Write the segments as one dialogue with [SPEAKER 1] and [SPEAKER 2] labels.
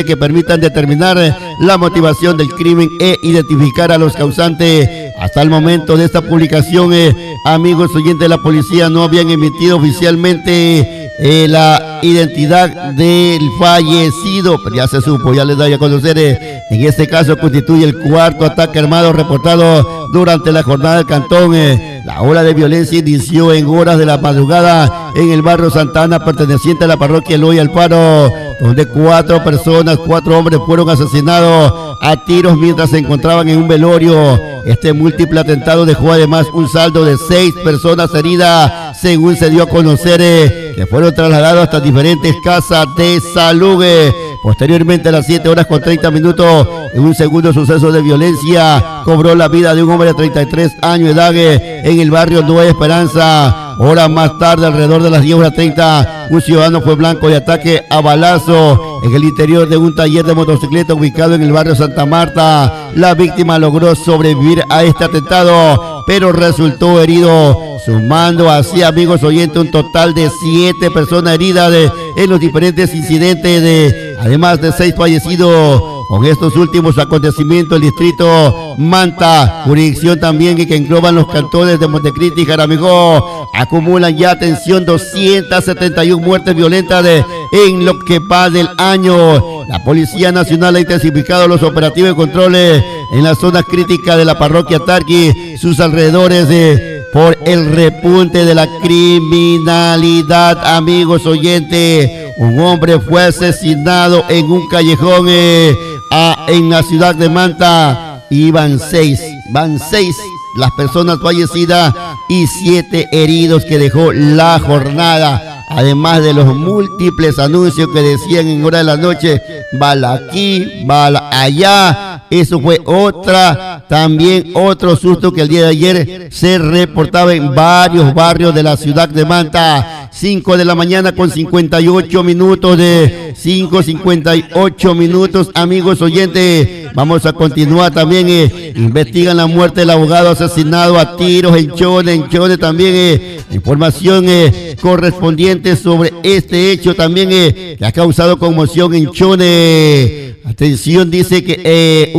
[SPEAKER 1] que permitan determinar la motivación del crimen e identificar a los causantes. Hasta el momento de esta publicación, amigos oyentes, la policía no habían emitido oficialmente la identidad del fallecido, pero ya se supo, ya les doy a conocer. En este caso constituye el cuarto ataque armado reportado durante la jornada del cantón. La ola de violencia inició en horas de la madrugada en el barrio Santa Ana, perteneciente a la parroquia Eloy Alfaro, donde 4 hombres fueron asesinados a tiros mientras se encontraban en un velorio. Este múltiple atentado dejó además un saldo de 6 personas heridas, según se dio a conocer, que fueron trasladados hasta diferentes casas de salud. Posteriormente, a las 7:30, en un segundo suceso de violencia, cobró la vida de un hombre de 33 años de edad en el barrio Nueva Esperanza. Horas más tarde, alrededor de las 10:30, un ciudadano fue blanco de ataque a balazo en el interior de un taller de motocicleta ubicado en el barrio Santa Marta. La víctima logró sobrevivir a este atentado, pero resultó herido, sumando así, amigos oyentes, un total de 7 personas heridas en los diferentes incidentes, además de 6 fallecidos. Con estos últimos acontecimientos, el distrito Manta, jurisdicción también que engloban los cantones de Montecristi y Jaramillo, acumulan ya, atención, 271 muertes violentas en lo que va del año. La Policía Nacional ha intensificado los operativos de controles en las zonas críticas de la parroquia Tarqui, sus alrededores, por el repunte de la criminalidad, amigos oyentes. Un hombre fue asesinado en un callejón en la ciudad de Manta, y van seis las personas fallecidas y 7 heridos que dejó la jornada, además de los múltiples anuncios que decían en hora de la noche: bala aquí, bala allá. Eso fue otro susto que el día de ayer se reportaba en varios barrios de la ciudad de Manta. 5 de la mañana con 58 minutos, amigos oyentes. Vamos a continuar también. Investigan la muerte del abogado asesinado a tiros en Chone también. Información correspondiente sobre este hecho también que ha causado conmoción en Chone. Atención, dice que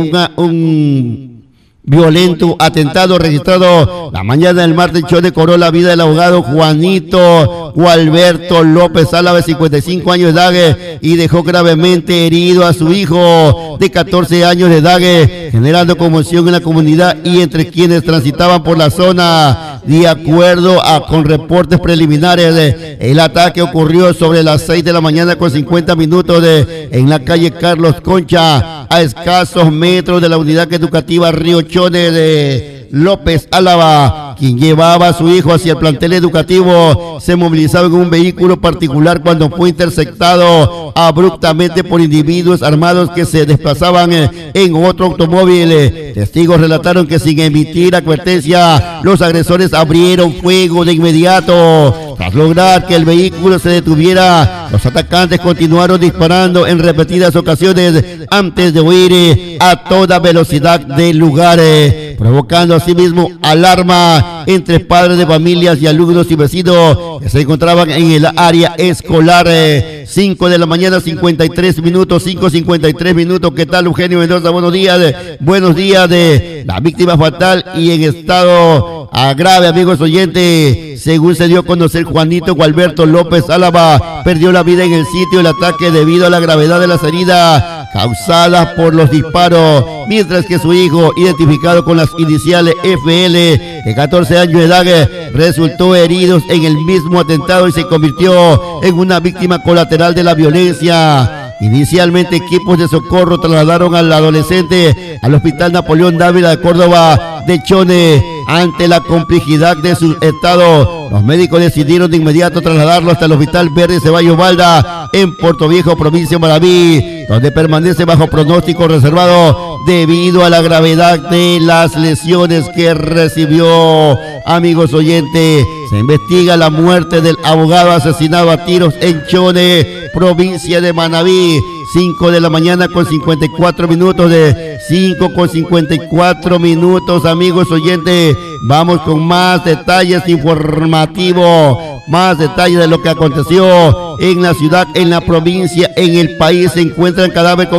[SPEAKER 1] un violento atentado registrado la mañana del martes en Chone cobró la vida del abogado Juanito Gualberto López Álvarez, 55 años de edad, y dejó gravemente herido a su hijo de 14 años de edad, generando conmoción en la comunidad y entre quienes transitaban por la zona. De acuerdo con reportes preliminares, el ataque ocurrió sobre las 6 de la mañana con 50 minutos en la calle Carlos Concha, a escasos metros de la unidad educativa Río Chone de López Álava. Quien llevaba a su hijo hacia el plantel educativo se movilizaba en un vehículo particular cuando fue interceptado abruptamente por individuos armados que se desplazaban en otro automóvil. Testigos relataron que sin emitir advertencia, los agresores abrieron fuego de inmediato. Tras lograr que el vehículo se detuviera, los atacantes continuaron disparando en repetidas ocasiones antes de huir a toda velocidad del lugar, provocando asimismo alarma entre padres de familias y alumnos y vecinos que se encontraban en el área escolar. 5 de la mañana, 53 minutos, 5:53 minutos. ¿Qué tal, Eugenio Mendoza? Buenos días. Buenos días. La víctima fatal y en estado grave, amigos oyentes. Según se dio a conocer, Juanito Gualberto López Álava perdió la vida en el sitio del ataque debido a la gravedad de las heridas causadas por los disparos, mientras que su hijo, identificado con las iniciales FL, de 14 años de edad, resultó herido en el mismo atentado y se convirtió en una víctima colateral de la violencia. Inicialmente, equipos de socorro trasladaron al adolescente al Hospital Napoleón Dávila de Córdoba de Chone. Ante la complejidad de su estado, los médicos decidieron de inmediato trasladarlo hasta el Hospital Verde Ceballos Balda en Puerto Viejo, provincia de Maraví, donde permanece bajo pronóstico reservado debido a la gravedad de las lesiones que recibió. Amigos oyentes, se investiga la muerte del abogado asesinado a tiros en Chone, provincia de Manabí. 5 de la mañana con 54 minutos, 5:54 minutos, amigos oyentes. Vamos con más detalles informativos, más detalles de lo que aconteció en la ciudad, en la provincia, en el país. Se encuentra el cadáver con